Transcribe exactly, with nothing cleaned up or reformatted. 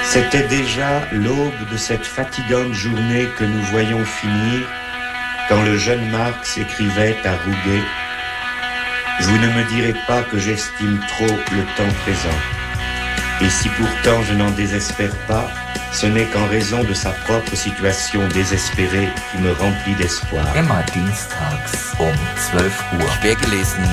C'était déjà l'aube de cette fatigante journée que nous voyons finir quand le jeune Marx écrivait à Rouget « Vous ne me direz pas que j'estime trop le temps présent. Et si pourtant je n'en désespère pas, ce n'est qu'en raison de sa propre situation désespérée qui me remplit d'espoir. » Immer dienstags um zwölf Uhr. Quergelesen